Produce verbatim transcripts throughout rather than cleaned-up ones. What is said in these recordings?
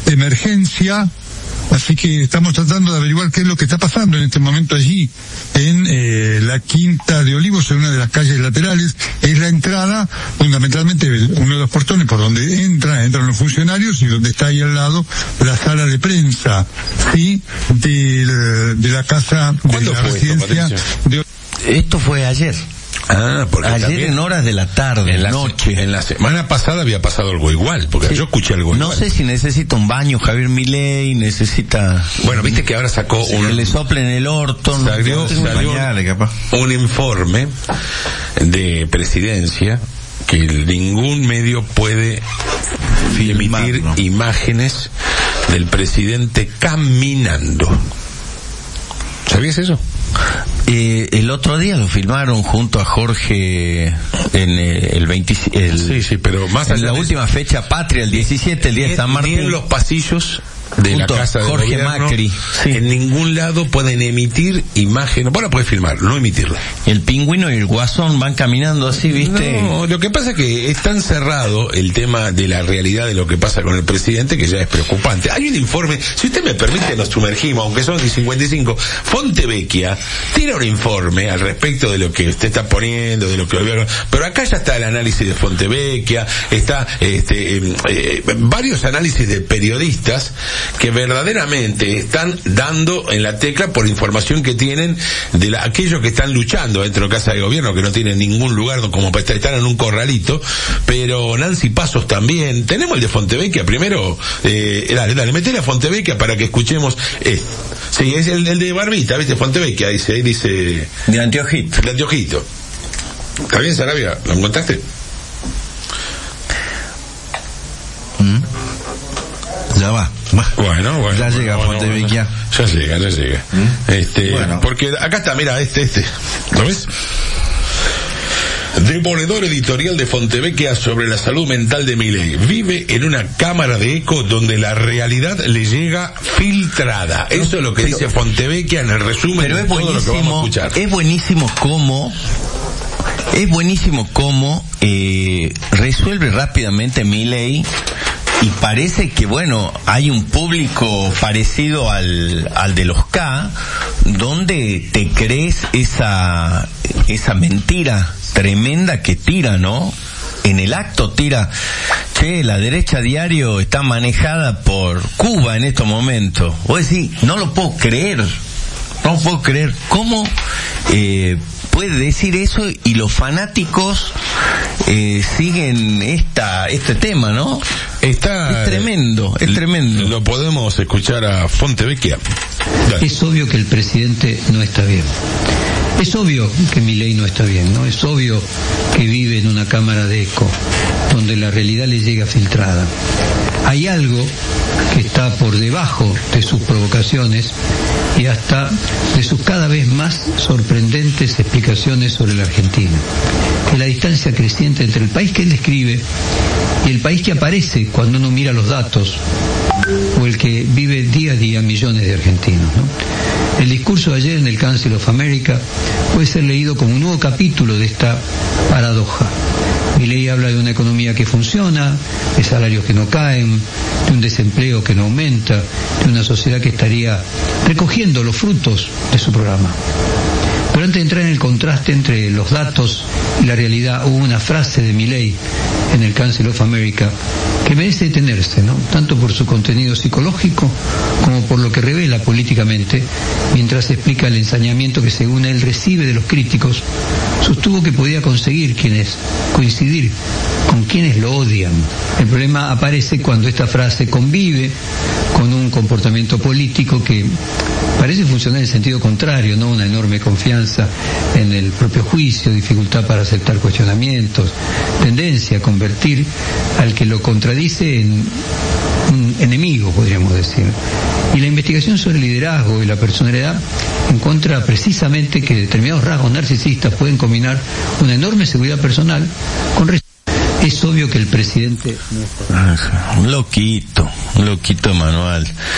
emergencia. Así que estamos tratando de averiguar qué es lo que está pasando en este momento allí, en eh, la Quinta de Olivos, en una de las calles laterales. Es la entrada, fundamentalmente, uno de los portones por donde entran, entran los funcionarios, y donde está ahí al lado la sala de prensa, ¿sí?, de, de la casa, de la residencia. Esto, de... esto fue ayer. Ah, porque ayer también, en horas de la tarde, en la noche. En la semana pasada había pasado algo igual, porque sí, yo escuché algo no igual. No sé si necesita un baño Javier Milei, necesita... Bueno, viste que ahora sacó sí, un... que le soplen el orto. Salió, no, salió bañale, capaz. un informe de presidencia que ningún medio puede filmar, emitir ¿no? imágenes del presidente caminando. ¿Sabías eso? Eh, el otro día lo filmaron junto a Jorge en eh, el veinte, el, sí, sí, pero más en la última eso, fecha patria, el diecisiete, el día de San Martín. Ni en los pasillos de junto la casa de Jorge gobierno, Macri. Sí. En ningún lado pueden emitir imágenes. Bueno, puedes filmar, no emitirla. El pingüino y el guasón van caminando así, ¿viste? No, lo que pasa es que es tan cerrado el tema de la realidad de lo que pasa con el presidente que ya es preocupante. Hay un informe, si usted me permite, nos sumergimos, aunque son cincuenta y cinco. Fontevecchia tira un informe al respecto de lo que usted está poniendo, de lo que pero acá ya está el análisis de Fontevecchia, está este eh, eh, varios análisis de periodistas que verdaderamente están dando en la tecla por información que tienen de la, aquellos que están luchando dentro de Casa de Gobierno, que no tienen ningún lugar como para estar en un corralito, pero Nancy Pasos también. Tenemos el de Fontevecchia primero, eh, dale, dale, metele a Fontevecchia para que escuchemos. Eh, sí, es el, el de Barbita, ¿viste? Fontevecchia, dice, ahí dice... De anteojito. De anteojito. ¿Está bien, Sarabia? ¿Lo encontraste? ¿Mm? Ya va. Bueno, bueno. Ya llega bueno, Fontevecchia. Bueno, ya llega, ya llega. ¿Mm? Este, bueno. Porque acá está, mira, este, este. ¿Lo ves? Demoledor editorial de Fontevecchia sobre la salud mental de Milei. Vive en una cámara de eco donde la realidad le llega filtrada. Eso es lo que pero, dice Fontevecchia en el resumen pero de es todo lo que vamos a escuchar. Es buenísimo cómo... Es buenísimo cómo eh, resuelve rápidamente Milei, y parece que, bueno, hay un público parecido al, al de los K, donde te crees esa, esa mentira tremenda que tira, ¿no? En el acto tira, che, la derecha diario está manejada por Cuba en estos momentos. Vos decís, no lo puedo creer, no lo puedo creer. ¿Cómo eh, puede decir eso y los fanáticos eh, siguen esta este tema, ¿no? Está, es tremendo, es tremendo. Lo podemos escuchar a Fontevecchia. Dale. Es obvio que el presidente no está bien. Es obvio que Milei no está bien, ¿no? Es obvio que vive en una cámara de eco, donde la realidad le llega filtrada. Hay algo que está por debajo de sus provocaciones y hasta de sus cada vez más sorprendentes explicaciones sobre la Argentina. Que la distancia creciente entre el país que él describe y el país que aparece cuando uno mira los datos, o el que vive día a día millones de argentinos, ¿no? El discurso de ayer en el Council of America puede ser leído como un nuevo capítulo de esta paradoja. Milei habla de una economía que funciona, de salarios que no caen, de un desempleo que no aumenta, de una sociedad que estaría recogiendo los frutos de su programa. Pero antes de entrar en el contraste entre los datos y la realidad, hubo una frase de Milei en el Council of America que merece detenerse, ¿no? Tanto por su contenido psicológico como por lo que revela políticamente, mientras explica el ensañamiento que según él recibe de los críticos. Sostuvo que podía conseguir quienes coincidir con quienes lo odian. El problema aparece cuando esta frase convive con un comportamiento político que parece funcionar en el sentido contrario, ¿no? Una enorme confianza en el propio juicio, dificultad para aceptar cuestionamientos, tendencia a convertir al que lo contradice en un enemigo, podríamos decir. Y la investigación sobre el liderazgo y la personalidad encuentra precisamente que determinados rasgos narcisistas pueden combinar una enorme seguridad personal con... Es obvio que el presidente no está... Loquito, loquito Manuel. Che,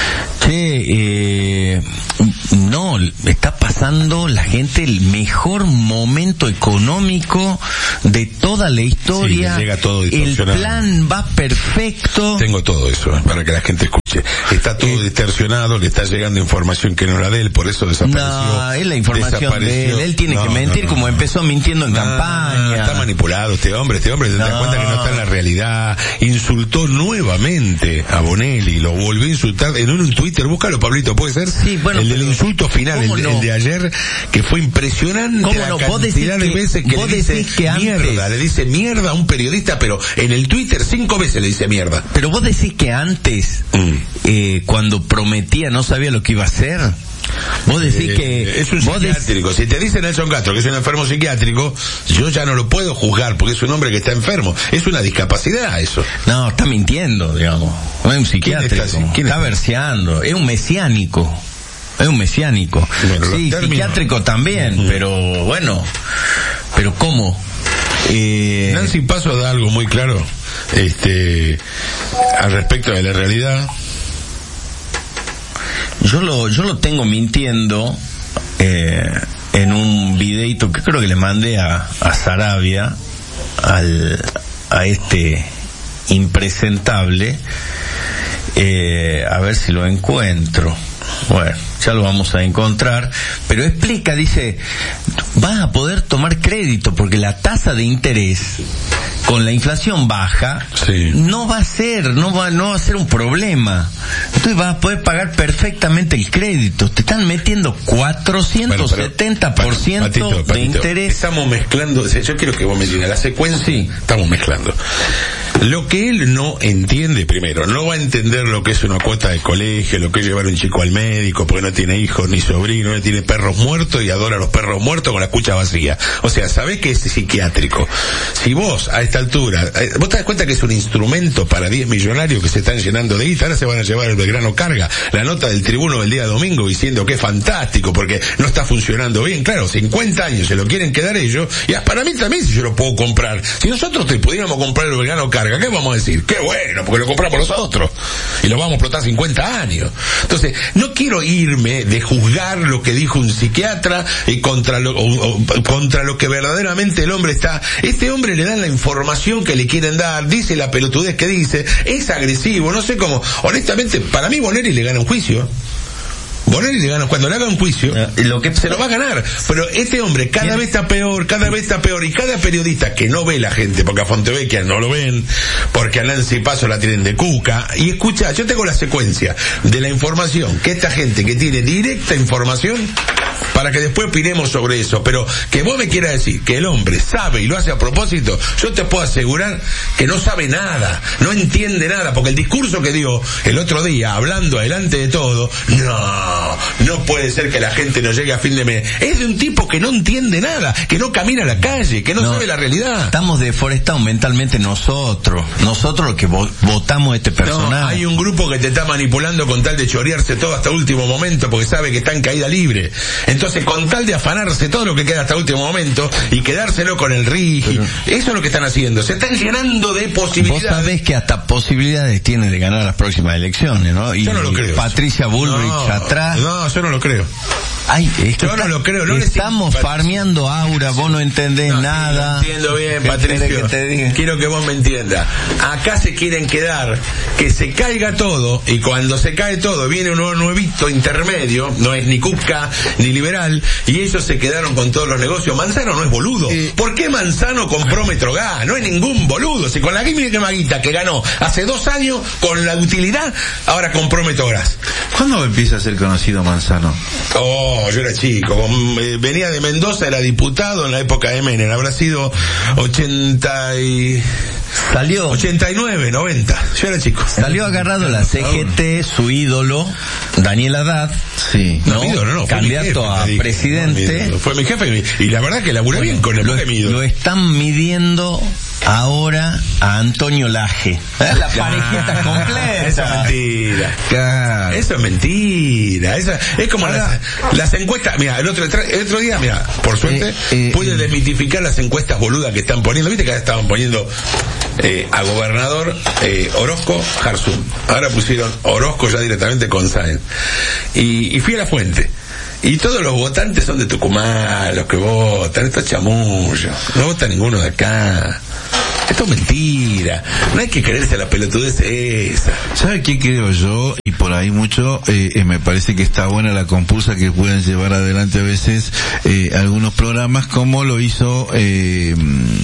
Che, eh, no, está pasando la gente el mejor momento económico de toda la historia. Sí, llega todo el plan va perfecto. Tengo todo eso, eh, para que la gente escuche. Está todo eh, distorsionado, le está llegando información que no era de él, por eso desapareció. No, es la información de él, él tiene no, que mentir, no, no, como no. empezó mintiendo en no, campaña. Está manipulado este hombre, este hombre se no. da cuenta que no está en la realidad. Insultó nuevamente a Bonelli, lo volvió a insultar en un Twitter, búscalo Pablito, ¿puede ser? Sí, bueno, el del insulto final, el, no? el de ayer, que fue impresionante. ¿Cómo la no? cantidad de que, veces que le dice que mierda, antes... le dice mierda a un periodista, pero en el Twitter cinco veces le dice mierda. Pero vos decís que antes, mm. eh, cuando prometía no sabía lo que iba a hacer. Vos decís eh, que... Es un psiquiátrico. Dec... Si te dice Nelson Castro que es un enfermo psiquiátrico, yo ya no lo puedo juzgar porque es un hombre que está enfermo. Es una discapacidad eso. No, está mintiendo, digamos. No es un psiquiátrico. ¿Quién está, ¿Quién está, está verseando. Es un mesiánico. Es un mesiánico. Bueno, sí, psiquiátrico también, uh-huh. pero bueno. Pero ¿cómo? Eh... Nancy Paso da algo muy claro este al respecto de la realidad. Yo lo, yo lo tengo mintiendo eh, en un videito que creo que le mandé a, a Sarabia, al, a este impresentable, eh, a ver si lo encuentro. Bueno, ya lo vamos a encontrar, pero explica, dice, vas a poder tomar crédito porque la tasa de interés con la inflación baja sí. no va a ser, no va, no va a ser un problema. Entonces vas a poder pagar perfectamente el crédito. Te están metiendo cuatrocientos setenta por ciento bueno, pero, Patito, Patito, de interés. Estamos mezclando, yo quiero que vos me digas la secuencia, sí. estamos mezclando. Lo que él no entiende, primero, no va a entender lo que es una cuota de colegio, lo que es llevar a un chico al médico, porque no tiene hijos ni sobrinos, no tiene perros muertos y adora a los perros muertos con la cucha vacía. O sea, sabés que es psiquiátrico. Si vos, a esta altura, vos te das cuenta que es un instrumento para diez millonarios que se están llenando de guita, ahora se van a llevar el Belgrano Carga, la nota del Tribuno del día domingo diciendo que es fantástico porque no está funcionando bien. Claro, cincuenta años se lo quieren quedar ellos, y para mí también si yo lo puedo comprar. Si nosotros te pudiéramos comprar el Belgrano Carga, ¿qué vamos a decir? Qué bueno, porque lo compramos nosotros y lo vamos a explotar cincuenta años. Entonces, no quiero irme de juzgar lo que dijo un psiquiatra y contra lo, o, o, contra lo que verdaderamente el hombre está. Este hombre le dan la información que le quieren dar, dice la pelotudez que dice, es agresivo, no sé cómo. Honestamente, para mí Bonelli le gana un juicio. Bonelli le gana, cuando le haga un juicio, eh, lo que se lo va a ganar. Pero este hombre cada vez está peor, cada vez está peor, y cada periodista que no ve la gente, porque a Fontevecchia no lo ven, porque a Nancy Paso la tienen de cuca, y escucha, yo tengo la secuencia de la información, que esta gente que tiene directa información, para que después opinemos sobre eso, pero que vos me quieras decir que el hombre sabe y lo hace a propósito, yo te puedo asegurar que no sabe nada, no entiende nada, porque el discurso que dio el otro día, hablando adelante de todo, no, no puede ser que la gente no llegue a fin de mes. Es de un tipo que no entiende nada, que no camina a la calle, que no, no sabe la realidad. Estamos deforestados mentalmente nosotros, nosotros los que vo- votamos a este personaje. No, hay un grupo que te está manipulando con tal de chorearse todo hasta último momento, porque sabe que está en caída libre. Entonces, con tal de afanarse todo lo que queda hasta último momento y quedárselo con el Rigi, pero eso es lo que están haciendo. Se están llenando de posibilidades. Vos sabés que hasta posibilidades tiene de ganar las próximas elecciones, ¿no? Y yo no lo creo. Patricia Bullrich no, atrás. No, yo no lo creo. Ay, es que yo no lo creo. No estamos farmeando aura, vos no entendés no, nada. No entiendo bien, Patricio. Que Quiero que vos me entiendas. Acá se quieren quedar, que se caiga todo, y cuando se cae todo viene un nuevo nuevito intermedio, no es ni Cuca ni liberal, y ellos se quedaron con todos los negocios. Manzano no es boludo. Eh, ¿Por qué Manzano compró Metrogas? No es ningún boludo. Si con la Guimile Maguita que ganó hace dos años con la utilidad, ahora compró Metrogas. ¿Cuándo empieza a ser conocido Manzano? Oh, yo era chico, venía de Mendoza, era diputado en la época de Menem, habrá sido ochenta y... Salió. ochenta y nueve, noventa, yo era chico. Salió agarrado la C G T, su ídolo, Daniel Haddad. Sí. No, no, mi ídolo, no, candidato a jefe, presidente. No, fue mi jefe, y la verdad que laburé bueno, bien con el lo, lo están midiendo ahora a Antonio Laje. ¿Eh? La parejita completa. Eso es mentira. Claro. Eso es mentira. Eso es como las, las encuestas. Mira, el otro, el otro día, mira, por suerte, eh, eh, pude desmitificar las encuestas boludas que están poniendo. Viste que estaban poniendo eh, a gobernador eh, Orozco, Jarzún. Ahora pusieron Orozco ya directamente con Sáenz. Y, y fui a la fuente. Y todos los votantes son de Tucumán, los que votan. Esto es chamullo. No vota ninguno de acá. Esto es mentira. No hay que creerse la pelotudez esa. ¿Sabe qué creo yo? Y por ahí mucho, eh, eh, me parece que está buena la compulsa que pueden llevar adelante a veces eh, algunos programas, como lo hizo eh,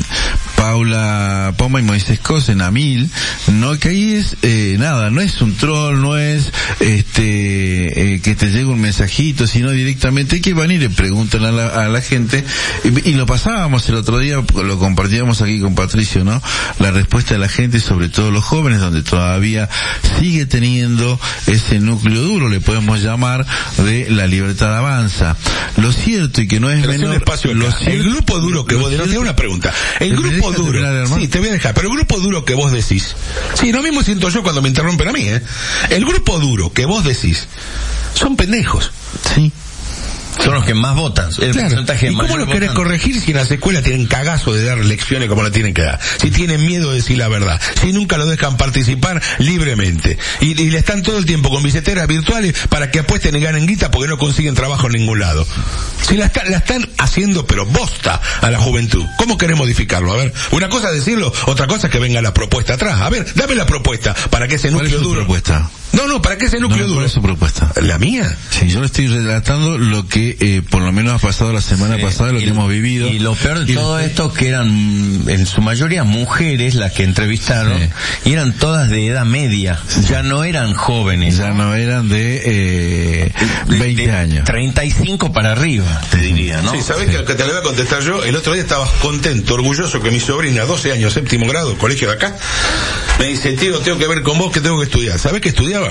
Paula Poma y Moisés Cos en Amil, no, que ahí es eh, nada, no es un troll, no es este eh, que te llegue un mensajito, sino directamente que van y le preguntan a la, a la gente, y, y lo pasábamos el otro día, lo compartíamos aquí con Patricio, ¿no? La respuesta de la gente, sobre todo los jóvenes, donde todavía sigue teniendo ese núcleo duro, le podemos llamar, de La Libertad Avanza. Lo cierto, y que no es Pero menor, un espacio acá. Cierto, el grupo duro que vos decís, te hago una pregunta, el grupo duro, terminar, sí, te voy a dejar, pero el grupo duro que vos decís, sí, lo mismo siento yo cuando me interrumpen a mí, ¿eh? El grupo duro que vos decís, son pendejos. Sí. Son los que más votan. El claro. porcentaje ¿Y cómo mayor lo querés votan? corregir si en las escuelas tienen cagazo de dar lecciones como la tienen que dar? Si tienen miedo de decir la verdad, si nunca lo dejan participar libremente, y, y le están todo el tiempo con billeteras virtuales para que apuesten y ganen guita porque no consiguen trabajo en ningún lado. Si la, está, la están haciendo pero bosta a la juventud, ¿cómo querés modificarlo? A ver, una cosa es decirlo, otra cosa es que venga la propuesta atrás. A ver, dame la propuesta para que ese núcleo ¿Cuál es su duro... propuesta? No, no, para que ese núcleo no, duro... ¿Cuál es su propuesta? ¿La mía? Sí, yo le estoy relatando lo que eh, por lo menos ha pasado la semana sí, pasada, lo y, que hemos vivido. Y lo peor de y todo lo... esto, que eran en su mayoría mujeres las que entrevistaron, sí. y eran todas de edad media, sí. ya no eran jóvenes. Ya no eran de eh, veinte de años. treinta y cinco para arriba, te diría, ¿no? Sí, ¿sabés sí. que, que te lo voy a contestar yo? El otro día estaba contento, orgulloso que mi sobrina, doce años, séptimo grado, colegio de acá, me dice, tío, tengo que ver con vos que tengo que estudiar. ¿Sabés qué estudiaba?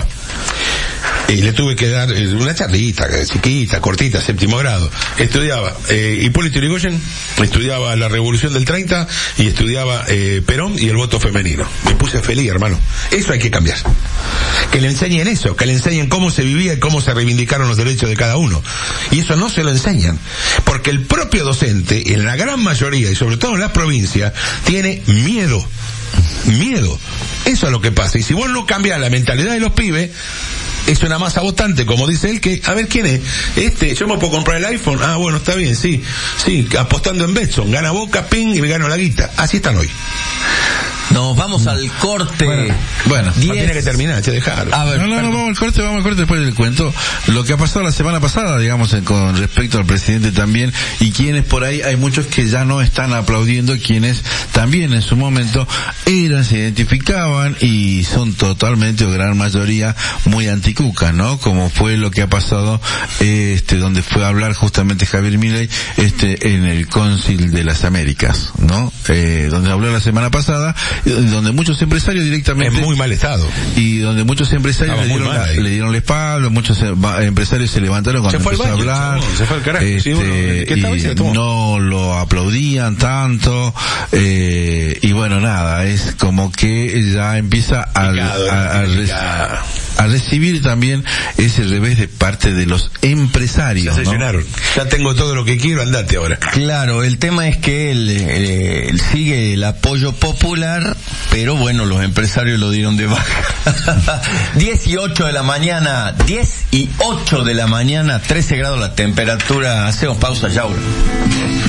Y le tuve que dar una charlita, chiquita, cortita, séptimo grado. Estudiaba eh, Hipólito Yrigoyen, estudiaba la Revolución del treinta y estudiaba eh, Perón y el voto femenino. Me puse feliz, hermano. Eso hay que cambiar. Que le enseñen eso, que le enseñen cómo se vivía y cómo se reivindicaron los derechos de cada uno. Y eso no se lo enseñan. Porque el propio docente, en la gran mayoría y sobre todo en las provincias, tiene miedo. Miedo. Eso es lo que pasa. Y si vos no cambias la mentalidad de los pibes, es una masa votante, como dice él, que, a ver, ¿quién es? Este, yo me puedo comprar el iPhone, ah, bueno, está bien, sí, sí, apostando en Betson, gana Boca, ping, y me gano la guita. Así están hoy. Nos vamos al corte. Bueno, bueno no tiene que terminar, che, dejarlo. A ver, no, no, no, vamos al corte, vamos al corte después del cuento. Lo que ha pasado la semana pasada, digamos, con respecto al presidente también, y quienes por ahí, hay muchos que ya no están aplaudiendo, quienes también en su momento eran, se identificaban y son totalmente, o gran mayoría, muy anticuca, ¿no? Como fue lo que ha pasado, este, donde fue a hablar justamente Javier Milei, este, en el Cóncil de las Américas, ¿no? Eh, donde habló la semana pasada, donde muchos empresarios directamente... En muy mal estado. Y donde muchos empresarios le dieron, la, le dieron la espalda, muchos empresarios se levantaron cuando se empezó baño, a hablar, chabón, se fue al carajo, este, sí, bueno, y no lo aplaudían tanto, eh, y bueno, nada, es como que ya empieza a, Picado, a, a, a, a recibir también ese revés de parte de los empresarios. Ya se ¿no? llenaron. Ya tengo todo lo que quiero, andate ahora. Claro, el tema es que él, eh, él sigue el apoyo popular, pero bueno, los empresarios lo dieron de baja. diez y ocho de la mañana, diez y ocho de la mañana, trece grados la temperatura. Hacemos pausa ya ahora.